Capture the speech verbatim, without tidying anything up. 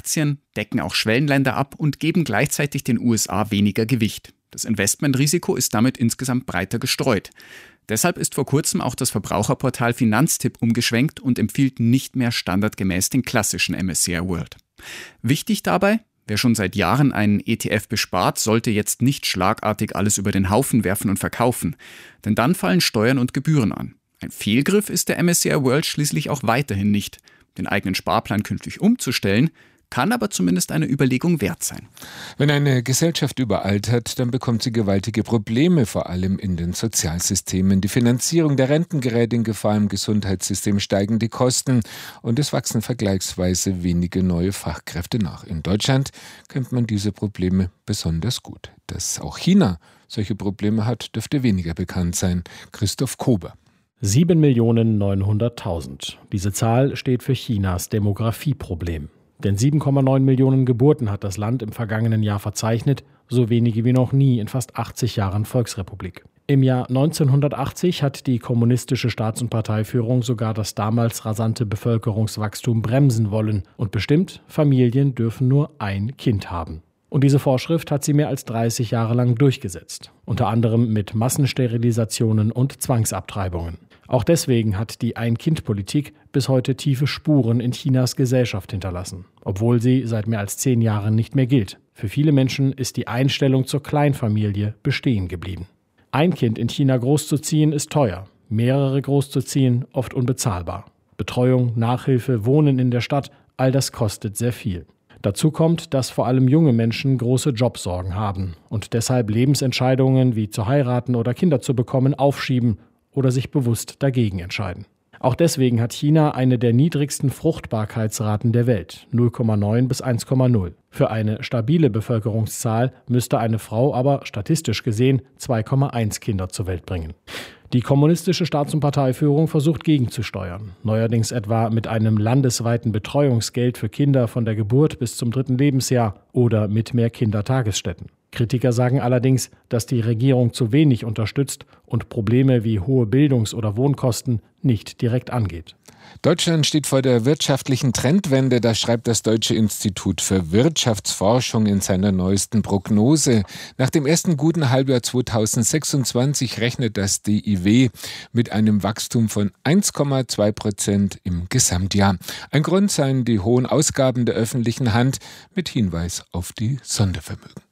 Aktien, decken auch Schwellenländer ab und geben gleichzeitig den U S A weniger Gewicht. Das Investmentrisiko ist damit insgesamt breiter gestreut. Deshalb ist vor kurzem auch das Verbraucherportal Finanztipp umgeschwenkt und empfiehlt nicht mehr standardgemäß den klassischen M S C I World. Wichtig dabei: Wer schon seit Jahren einen E T F bespart, sollte jetzt nicht schlagartig alles über den Haufen werfen und verkaufen, denn dann fallen Steuern und Gebühren an. Ein Fehlgriff ist der M S C I World schließlich auch weiterhin nicht. Den eigenen Sparplan künftig umzustellen, kann aber zumindest eine Überlegung wert sein. Wenn eine Gesellschaft überaltert, dann bekommt sie gewaltige Probleme, vor allem in den Sozialsystemen. Die Finanzierung der Renten gerät in Gefahr, im Gesundheitssystem steigen die Kosten und es wachsen vergleichsweise wenige neue Fachkräfte nach. In Deutschland kennt man diese Probleme besonders gut. Dass auch China solche Probleme hat, dürfte weniger bekannt sein. Christoph Kober. sieben Millionen neunhunderttausend. Diese Zahl steht für Chinas Demografieproblem. Denn sieben Komma neun Millionen Geburten hat das Land im vergangenen Jahr verzeichnet, so wenige wie noch nie in fast achtzig Jahren Volksrepublik. Im Jahr neunzehnhundertachtzig hat die kommunistische Staats- und Parteiführung sogar das damals rasante Bevölkerungswachstum bremsen wollen und bestimmt, Familien dürfen nur ein Kind haben. Und diese Vorschrift hat sie mehr als dreißig Jahre lang durchgesetzt, unter anderem mit Massensterilisationen und Zwangsabtreibungen. Auch deswegen hat die Ein-Kind-Politik bis heute tiefe Spuren in Chinas Gesellschaft hinterlassen, obwohl sie seit mehr als zehn Jahren nicht mehr gilt. Für viele Menschen ist die Einstellung zur Kleinfamilie bestehen geblieben. Ein Kind in China großzuziehen ist teuer, mehrere großzuziehen oft unbezahlbar. Betreuung, Nachhilfe, Wohnen in der Stadt, all das kostet sehr viel. Dazu kommt, dass vor allem junge Menschen große Jobsorgen haben und deshalb Lebensentscheidungen wie zu heiraten oder Kinder zu bekommen aufschieben oder sich bewusst dagegen entscheiden. Auch deswegen hat China eine der niedrigsten Fruchtbarkeitsraten der Welt, null Komma neun bis eins Komma null. Für eine stabile Bevölkerungszahl müsste eine Frau aber statistisch gesehen zwei Komma eins Kinder zur Welt bringen. Die kommunistische Staats- und Parteiführung versucht gegenzusteuern, neuerdings etwa mit einem landesweiten Betreuungsgeld für Kinder von der Geburt bis zum dritten Lebensjahr oder mit mehr Kindertagesstätten. Kritiker sagen allerdings, dass die Regierung zu wenig unterstützt und Probleme wie hohe Bildungs- oder Wohnkosten nicht direkt angeht. Deutschland steht vor der wirtschaftlichen Trendwende, das schreibt das Deutsche Institut für Wirtschaftsforschung in seiner neuesten Prognose. Nach dem ersten guten Halbjahr zweitausendsechsundzwanzig rechnet das D I W mit einem Wachstum von eins Komma zwei Prozent im Gesamtjahr. Ein Grund seien die hohen Ausgaben der öffentlichen Hand mit Hinweis auf die Sondervermögen.